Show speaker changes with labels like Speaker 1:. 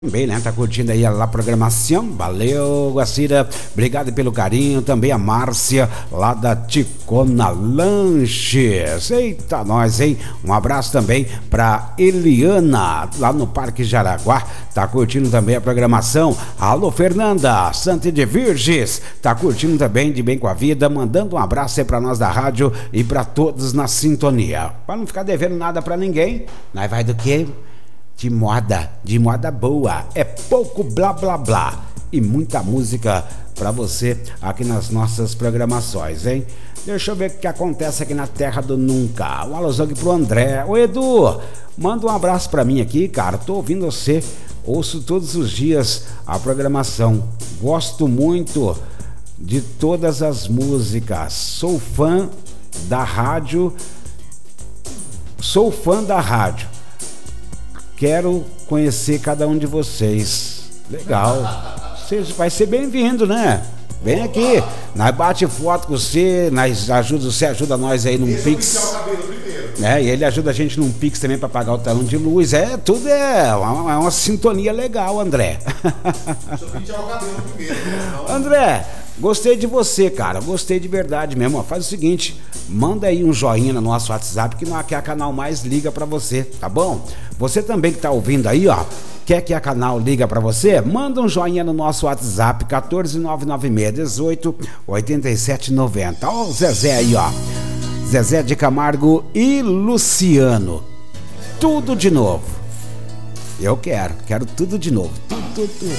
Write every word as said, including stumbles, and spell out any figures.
Speaker 1: Bem, né? Tá curtindo aí a programação. Valeu, Guacira. Obrigado pelo carinho. Também a Márcia, lá da Ticona Lanches. Eita, nós, hein? Um abraço também pra Eliana, lá no Parque Jaraguá. Tá curtindo também a programação. Alô, Fernanda, Santa de Virges. Tá curtindo também de Bem com a Vida. Mandando um abraço aí pra nós da rádio e pra todos na sintonia. Pra não ficar devendo nada pra ninguém, nós vai do quê? De moda, de moda boa, é pouco blá blá blá e muita música pra você aqui nas nossas programações, hein? Deixa eu ver o que acontece aqui na Terra do Nunca. Um alusão aqui pro André. Ô Edu, manda um abraço pra mim aqui, cara, tô ouvindo você, ouço todos os dias a programação, gosto muito de todas as músicas, sou fã da rádio, sou fã da rádio. Quero conhecer cada um de vocês. Legal. Você vai ser bem-vindo, né? Vem aqui. Nós bate foto com você, nós ajuda, você ajuda nós aí num Esse Pix. É o cabelo primeiro. É, e ele ajuda a gente num Pix também para pagar o talão de luz. É, tudo é uma, é uma sintonia legal, André. Deixa eu pentear o cabelo primeiro. Não. André, gostei de você, cara. Gostei de verdade mesmo. Ó, faz o seguinte, manda aí um joinha no nosso WhatsApp que não é a Canal Mais liga pra você, tá bom? Você também que tá ouvindo aí, ó, quer que a Canal liga pra você? Manda um joinha no nosso WhatsApp, um quatro nove nove seis um oito oito sete nove zero. Ó o Zezé aí, ó. Zezé de Camargo e Luciano. Tudo de novo. Eu quero, quero tudo de novo. Tudo, tudo, tudo.